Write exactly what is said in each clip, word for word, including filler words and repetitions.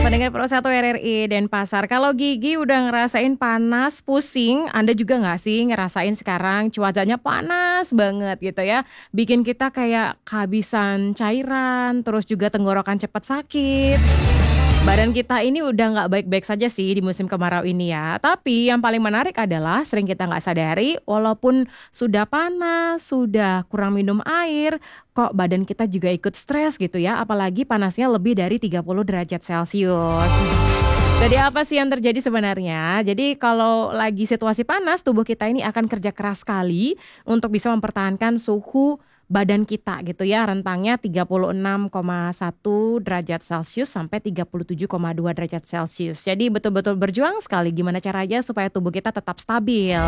Pendengar Pro satu R R I Denpasar, kalau Gigi udah ngerasain panas, pusing, Anda juga nggak sih ngerasain sekarang cuacanya panas banget gitu ya, bikin kita kayak kehabisan cairan, terus juga tenggorokan cepat sakit. Badan kita ini udah nggak baik-baik saja sih di musim kemarau ini ya. Tapi yang paling menarik adalah sering kita nggak sadari, walaupun sudah panas, sudah kurang minum air, kok badan kita juga ikut stres gitu ya. Apalagi panasnya lebih dari tiga puluh derajat Celcius. Jadi apa sih yang terjadi sebenarnya? Jadi kalau lagi situasi panas, tubuh kita ini akan kerja keras sekali untuk bisa mempertahankan suhu badan kita gitu ya, rentangnya tiga puluh enam koma satu derajat Celcius sampai tiga puluh tujuh koma dua derajat Celcius. Jadi betul-betul berjuang sekali gimana caranya supaya tubuh kita tetap stabil.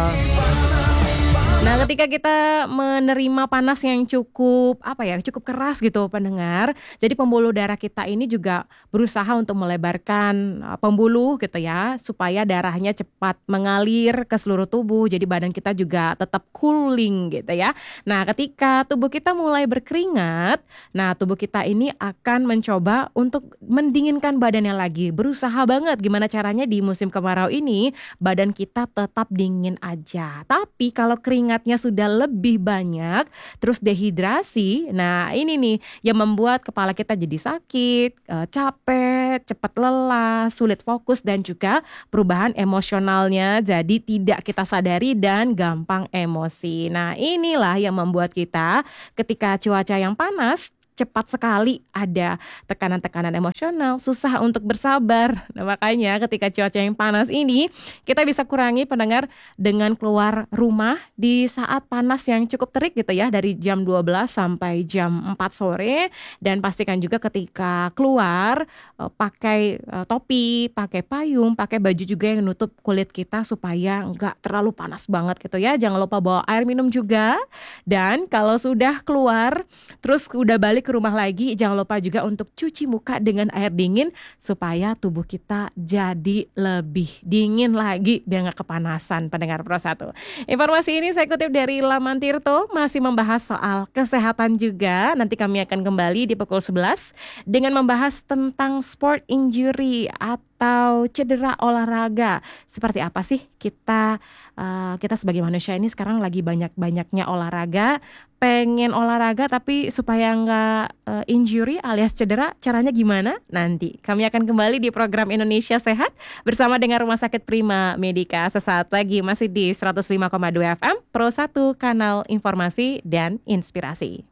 Nah, ketika kita menerima panas yang cukup apa ya, cukup keras gitu pendengar. Jadi pembuluh darah kita ini juga berusaha untuk melebarkan uh, pembuluh gitu ya, supaya darahnya cepat mengalir ke seluruh tubuh. Jadi badan kita juga tetap cooling gitu ya. Nah, ketika tubuh kita mulai berkeringat, nah tubuh kita ini akan mencoba untuk mendinginkan badannya lagi. Berusaha banget gimana caranya di musim kemarau ini badan kita tetap dingin aja. Tapi kalau keringat keringatnya sudah lebih banyak, terus dehidrasi. Nah, ini nih yang membuat kepala kita jadi sakit, capek, cepat lelah, sulit fokus dan juga perubahan emosionalnya jadi tidak kita sadari dan gampang emosi. Nah, inilah yang membuat kita ketika cuaca yang panas cepat sekali ada tekanan-tekanan emosional, susah untuk bersabar. Nah, makanya ketika cuaca yang panas ini kita bisa kurangi pendengar dengan keluar rumah di saat panas yang cukup terik gitu ya, dari jam dua belas sampai jam empat sore, dan pastikan juga ketika keluar uh, pakai uh, topi, pakai payung, pakai baju juga yang nutup kulit kita supaya enggak terlalu panas banget gitu ya. Jangan lupa bawa air minum juga, dan kalau sudah keluar terus udah balik ke rumah lagi, jangan lupa juga untuk cuci muka dengan air dingin supaya tubuh kita jadi lebih dingin lagi biar gak kepanasan pendengar Pro satu. Informasi ini saya kutip dari Laman Tirto, masih membahas soal kesehatan juga. Nanti kami akan kembali di pukul sebelas dengan membahas tentang sport injury atau cedera olahraga. Seperti apa sih kita uh, kita sebagai manusia ini sekarang lagi banyak-banyaknya olahraga, pengen olahraga tapi supaya nggak uh, injury alias cedera, caranya gimana? Nanti kami akan kembali di program Indonesia Sehat bersama dengan Rumah Sakit Prima Medika. Sesaat lagi masih di seratus lima koma dua F M Pro satu, kanal informasi dan inspirasi.